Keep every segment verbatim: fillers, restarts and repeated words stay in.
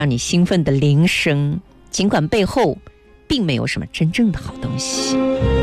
让你兴奋的铃声，尽管背后并没有什么真正的好东西。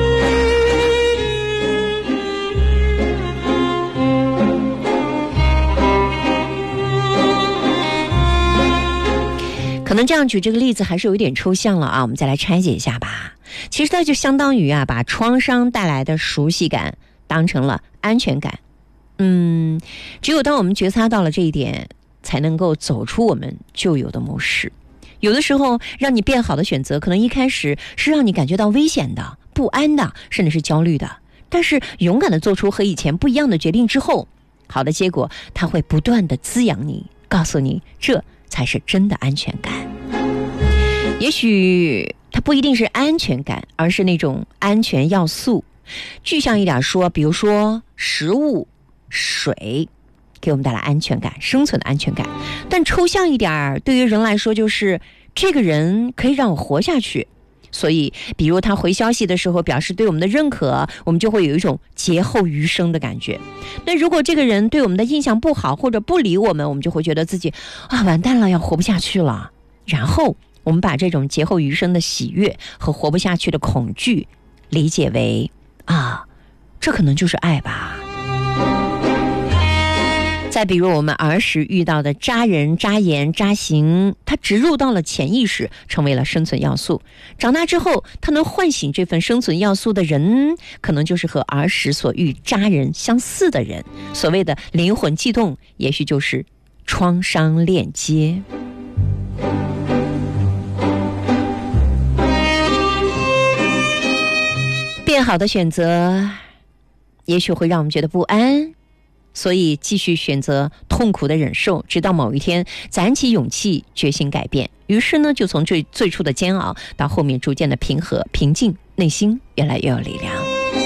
可能这样举这个例子还是有一点抽象了啊，我们再来拆解一下吧。其实它就相当于啊，把创伤带来的熟悉感当成了安全感。嗯，只有当我们觉察到了这一点，才能够走出我们旧有的模式。有的时候让你变好的选择，可能一开始是让你感觉到危险的、不安的，甚至是焦虑的。但是勇敢的做出和以前不一样的决定之后，好的结果它会不断的滋养你，告诉你这才是真的安全感。也许它不一定是安全感，而是那种安全要素。具象一点说，比如说食物、水给我们带来安全感，生存的安全感。但抽象一点，对于人来说就是这个人可以让我活下去。所以比如他回消息的时候表示对我们的认可，我们就会有一种劫后余生的感觉。那如果这个人对我们的印象不好，或者不理我们，我们就会觉得自己啊完蛋了，要活不下去了。然后我们把这种劫后余生的喜悦和活不下去的恐惧理解为啊，这可能就是爱吧。再比如我们儿时遇到的扎人、扎眼、扎刑，它植入到了潜意识，成为了生存要素。长大之后，它能唤醒这份生存要素的人，可能就是和儿时所遇扎人相似的人。所谓的灵魂悸动，也许就是创伤链接。变好的选择，也许会让我们觉得不安。所以继续选择痛苦的忍受，直到某一天攒起勇气，决心改变。于是呢，就从最最初的煎熬，到后面逐渐的平和、平静，内心越来越有力量。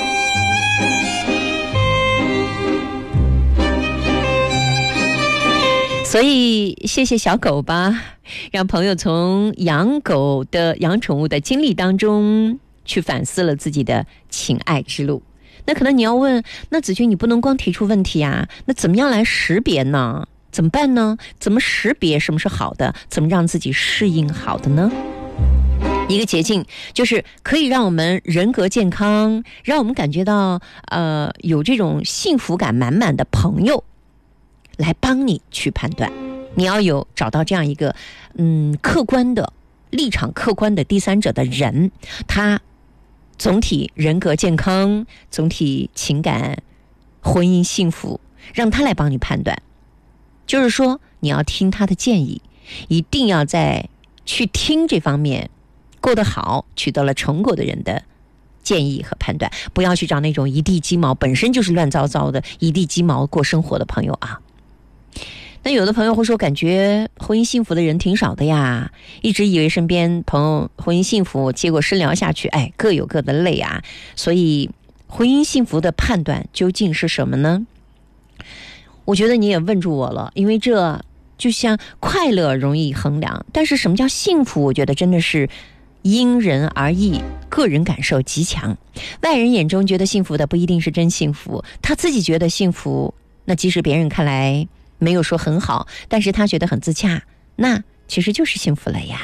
所以谢谢小狗吧，让朋友从养狗的养宠物的经历当中去反思了自己的情爱之路。那可能你要问，那子君你不能光提出问题啊，那怎么样来识别呢？怎么办呢？怎么识别什么是好的？怎么让自己适应好的呢？一个捷径就是可以让我们人格健康，让我们感觉到呃有这种幸福感满满的朋友来帮你去判断。你要有找到这样一个嗯客观的立场、客观的第三者的人，他总体人格健康，总体情感婚姻幸福，让他来帮你判断。就是说你要听他的建议，一定要在去听这方面过得好，取得了成果的人的建议和判断，不要去找那种一地鸡毛，本身就是乱糟糟的一地鸡毛过生活的朋友啊。那有的朋友会说，感觉婚姻幸福的人挺少的呀，一直以为身边朋友婚姻幸福，结果深聊下去，哎，各有各的累啊。所以婚姻幸福的判断究竟是什么呢？我觉得你也问住我了，因为这就像快乐容易衡量，但是什么叫幸福，我觉得真的是因人而异，个人感受极强。外人眼中觉得幸福的不一定是真幸福，他自己觉得幸福，那即使别人看来没有说很好，但是他觉得很自洽，那其实就是幸福了呀。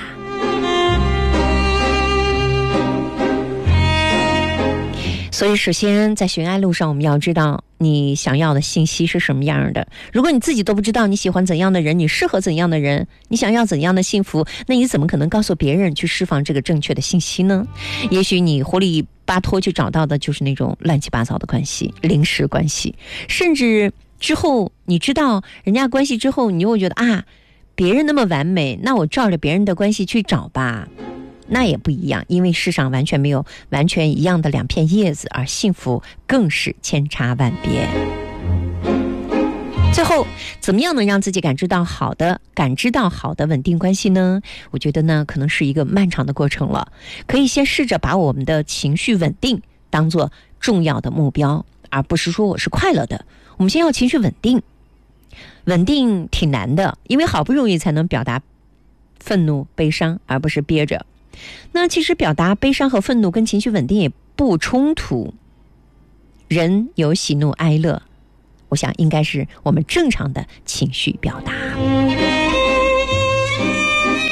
所以首先在寻爱路上，我们要知道你想要的信息是什么样的。如果你自己都不知道你喜欢怎样的人，你适合怎样的人，你想要怎样的幸福，那你怎么可能告诉别人去释放这个正确的信息呢？也许你糊里巴托去找到的就是那种乱七八糟的关系，临时关系，甚至之后你知道人家关系之后，你又会觉得啊，别人那么完美，那我照着别人的关系去找吧，那也不一样。因为世上完全没有完全一样的两片叶子，而幸福更是千差万别。最后怎么样能让自己感知到好的感知到好的稳定关系呢？我觉得呢可能是一个漫长的过程了。可以先试着把我们的情绪稳定当作重要的目标，而不是说我是快乐的。我们先要情绪稳定，稳定挺难的，因为好不容易才能表达愤怒悲伤，而不是憋着。那其实表达悲伤和愤怒跟情绪稳定也不冲突，人有喜怒哀乐，我想应该是我们正常的情绪表达。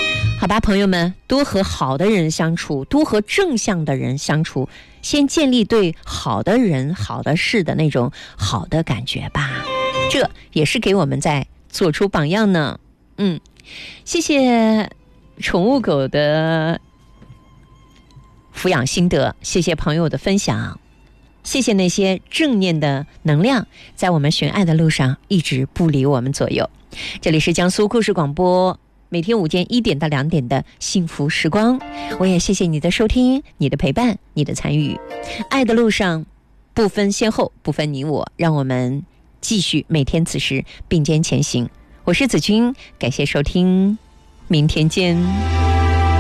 好吧，朋友们，多和好的人相处，多和正向的人相处，先建立对好的人、好的事的那种好的感觉吧，这也是给我们在做出榜样呢。嗯，谢谢宠物狗的抚养心得，谢谢朋友的分享，谢谢那些正念的能量，在我们寻爱的路上一直不离我们左右。这里是江苏故事广播，每天午间一点到两点的幸福时光，我也谢谢你的收听，你的陪伴，你的参与。爱的路上不分先后，不分你我，让我们继续每天此时并肩前行。我是子君，感谢收听，明天见。